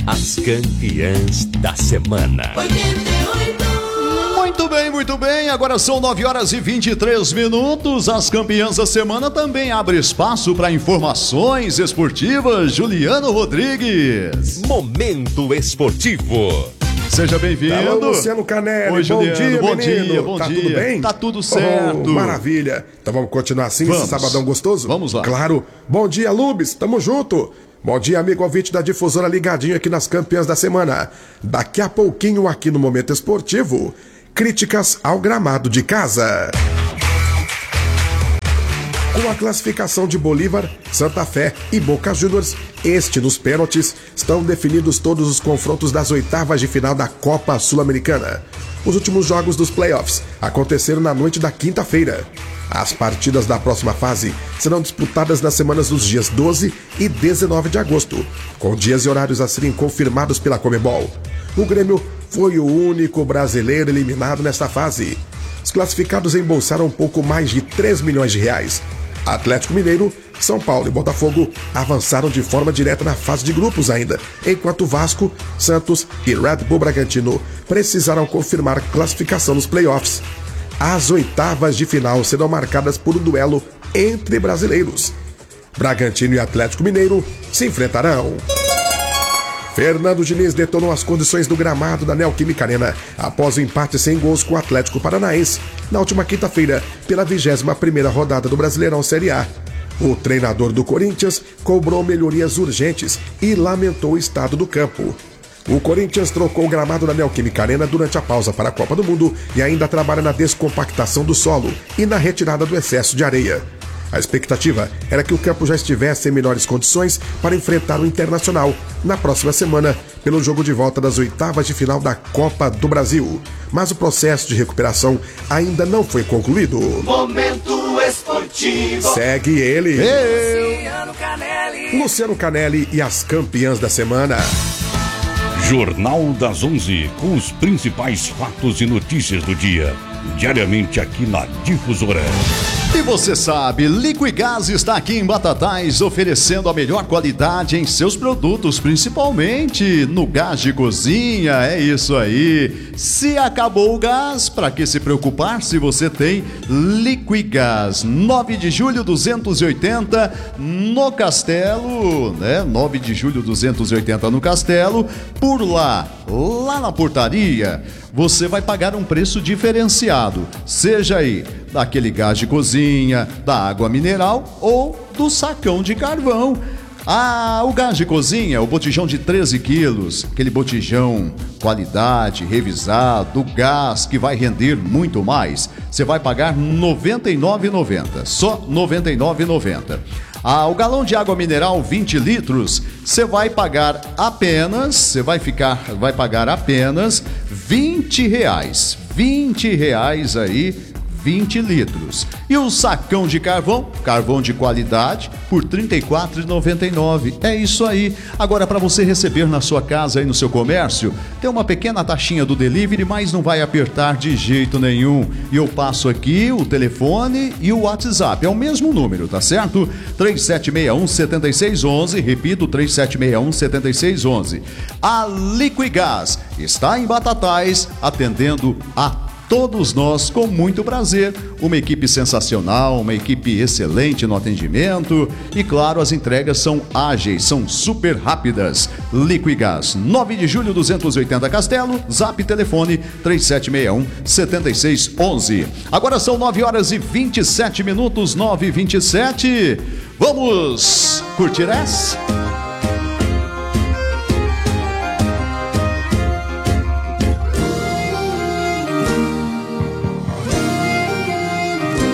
As campeãs da semana. 88. Muito bem, agora são 9h23. As campeãs da semana também abrem espaço para informações esportivas. Juliano Rodrigues. Momento esportivo. Seja bem-vindo. Alô, Luciano Canelli. Oi, bom Juliano, dia, bom menino. dia, bom tá dia. tudo bem? Tá tudo certo. Oh, maravilha. Então vamos continuar assim, Vamos. esse sabadão gostoso? Vamos lá. Claro. Bom dia, Lubes. Tamo junto. Bom dia, amigo ouvinte da Difusora ligadinho aqui nas campeãs da semana. Daqui a pouquinho aqui no Momento Esportivo, críticas ao gramado de casa. Com a classificação de Bolívar, Santa Fé e Boca Juniors, nos pênaltis, estão definidos todos os confrontos das oitavas de final da Copa Sul-Americana. Os últimos jogos dos playoffs aconteceram na noite da quinta-feira. As partidas da próxima fase serão disputadas nas semanas dos dias 12 e 19 de agosto, com dias e horários a serem confirmados pela Conmebol. O Grêmio foi o único brasileiro eliminado nesta fase. Os classificados embolsaram um pouco mais de 3 milhões de reais. Atlético Mineiro, São Paulo e Botafogo avançaram de forma direta na fase de grupos ainda, enquanto Vasco, Santos e Red Bull Bragantino precisaram confirmar classificação nos playoffs. As oitavas de final serão marcadas por um duelo entre brasileiros. Bragantino e Atlético Mineiro se enfrentarão. Fernando Diniz detonou as condições do gramado da Neoquímica Arena após o empate sem gols com o Atlético Paranaense na última quinta-feira pela 21ª rodada do Brasileirão Série A. O treinador do Corinthians cobrou melhorias urgentes e lamentou o estado do campo. O Corinthians trocou o gramado da Neoquímica Arena durante a pausa para a Copa do Mundo e ainda trabalha na descompactação do solo e na retirada do excesso de areia. A expectativa era que o campo já estivesse em melhores condições para enfrentar o Internacional na próxima semana pelo jogo de volta das oitavas de final da Copa do Brasil. Mas o processo de recuperação ainda não foi concluído. Momento esportivo. Segue ele, Luciano Canelli. Luciano Canelli e as campeãs da semana. Jornal das 11, com os principais fatos e notícias do dia. Diariamente aqui na Difusora. E você sabe, Liquigás está aqui em Batatais oferecendo a melhor qualidade em seus produtos, principalmente no gás de cozinha. É isso aí. Se acabou o gás, para que se preocupar se você tem Liquigás? 9 de julho 280 no Castelo, né? 9 de julho 280 no Castelo. Por lá na portaria, você vai pagar um preço diferenciado, seja aí daquele gás de cozinha, da água mineral ou do sacão de carvão. O gás de cozinha, o botijão de 13 quilos, aquele botijão qualidade, revisado, gás que vai render muito mais, você vai pagar R$ 99,90, só R$ 99,90. O galão de água mineral 20 litros, você vai pagar apenas, vai pagar apenas R$ 20 aí, 20 litros. E o sacão de carvão de qualidade, por R$ 34,99. É isso aí. Agora, para você receber na sua casa e no seu comércio, tem uma pequena taxinha do delivery, mas não vai apertar de jeito nenhum. E eu passo aqui o telefone e o WhatsApp. É o mesmo número, tá certo? 3761-7611. Repito, 3761-7611. A Liquigás está em Batatais, atendendo a todos nós com muito prazer. Uma equipe sensacional, uma equipe excelente no atendimento e, claro, as entregas são ágeis, são super rápidas. Liquigás, 9 de julho 280 Castelo, zap telefone 3761-7611. Agora são 9h27, 9h27. Vamos curtir essa?